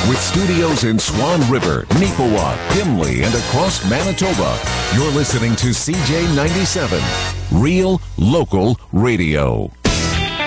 With studios in Swan River, Neepawa, Pimley, and across Manitoba, you're listening to CJ97, Real Local Radio.